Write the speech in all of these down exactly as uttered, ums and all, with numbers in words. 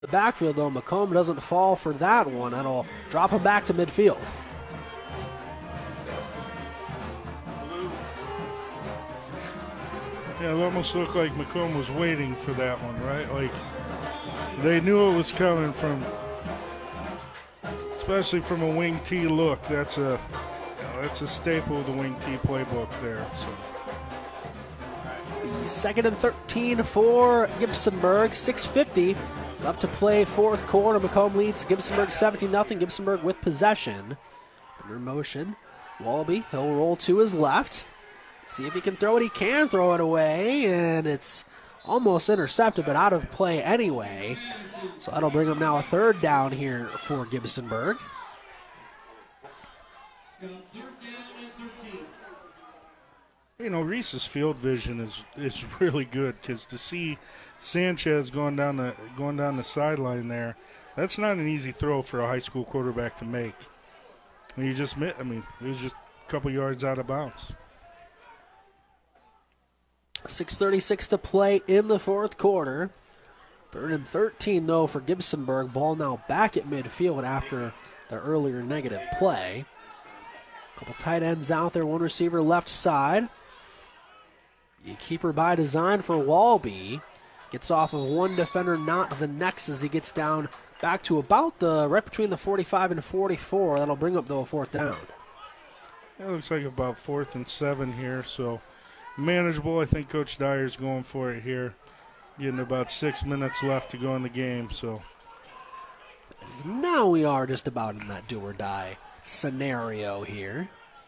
The backfield, though, Macomb doesn't fall for that one. That'll drop him back to midfield. Yeah, it almost looked like Macomb was waiting for that one, right? Like, they knew it was coming from, especially from a wing T look. That's a, you know, that's a staple of the wing T playbook there. So. The second and thirteen for Gibsonburg, six fifty left to play, fourth quarter. Macomb leads Gibsonburg seventeen nothing. Gibsonburg with possession. Under motion, Wallaby, he'll roll to his left. See if he can throw it. He can throw it away, and it's almost intercepted, but out of play anyway. So that'll bring him now a third down here for Gibsonburg. You know, Reese's field vision is, is really good, because to see Sanchez going down the going down the sideline there, that's not an easy throw for a high school quarterback to make. And you just I mean, it was just a couple yards out of bounds. six thirty-six to play in the fourth quarter. Third and thirteen, though, for Gibsonburg. Ball now back at midfield after the earlier negative play. A couple tight ends out there, one receiver left side. The keeper by design for Walby. Gets off of one defender, not the next, as he gets down back to about the right between the forty-five and forty-four. That'll bring up, though, a fourth down. It looks like about fourth and seven here, so manageable. I think Coach Dyer's going for it here. Getting about six minutes left to go in the game, so. As now we are just about in that do or die scenario here.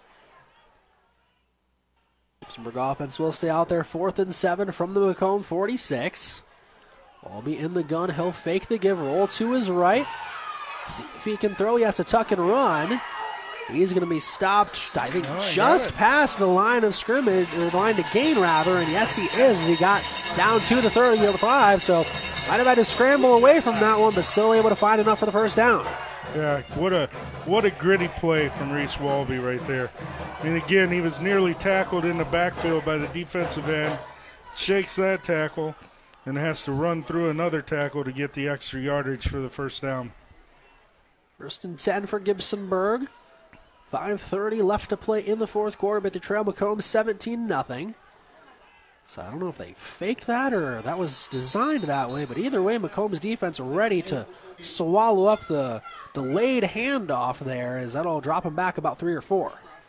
Gibsonburg offense will stay out there, fourth and seven from the Macomb forty-six. Walby in the gun, he'll fake the give, roll to his right. See if he can throw, he has to tuck and run. He's going to be stopped, I think, oh, just past the line of scrimmage, or the line to gain, rather, and yes, he is. He got down to the thirty-five, so might have had to scramble away from that one, but still able to find enough for the first down. Yeah, what a what a gritty play from Reese Walby right there. I mean, again, he was nearly tackled in the backfield by the defensive end, shakes that tackle, and has to run through another tackle to get the extra yardage for the first down. First and ten for Gibsonburg. five thirty left to play in the fourth quarter, but the trail Macomb seventeen nothing. So I don't know if they faked that or that was designed that way, but either way, Macomb's defense ready to swallow up the delayed handoff there, as that'll drop him back about three or four.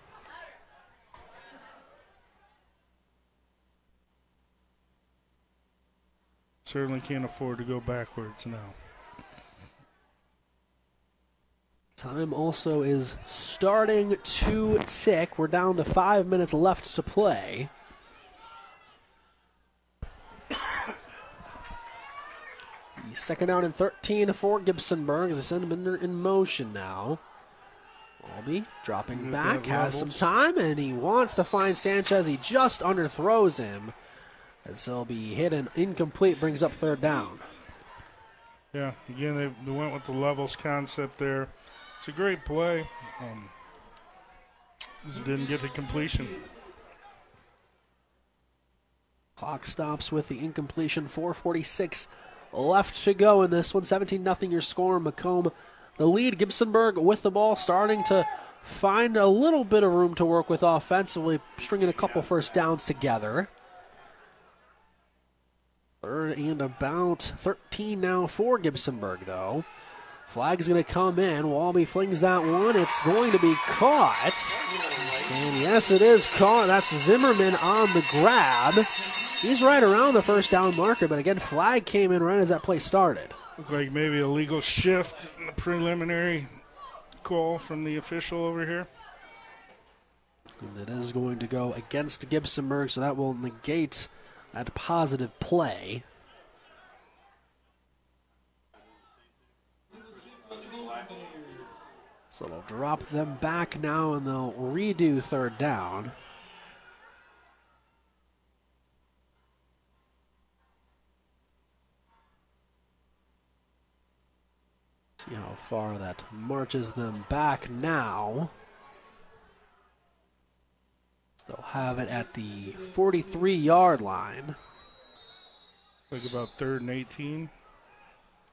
Certainly can't afford to go backwards now. Time also is starting to tick. We're down to five minutes left to play. The second down and thirteen for Gibsonburg as they send him in, in motion now. Walby dropping back, has some time, and he wants to find Sanchez. He just underthrows him, as he'll be hit and incomplete, brings up third down. Yeah, again, they, they went with the levels concept there. It's a great play. Um, just didn't get the completion. Clock stops with the incompletion. four forty-six left to go in this one. seventeen nothing your score. Macomb the lead. Gibsonburg with the ball, starting to find a little bit of room to work with offensively, stringing a couple first downs together. Third and about thirteen now for Gibsonburg, though. Flag is going to come in. Walby flings that one. It's going to be caught. And yes, it is caught. That's Zimmerman on the grab. He's right around the first down marker, but again, flag came in right as that play started. Looked like maybe a legal shift in the preliminary call from the official over here. And it is going to go against Gibsonburg, so that will negate that positive play. So they'll drop them back now, and they'll redo third down. See how far that marches them back now. So they'll have it at the forty-three-yard line. Like about third and eighteen.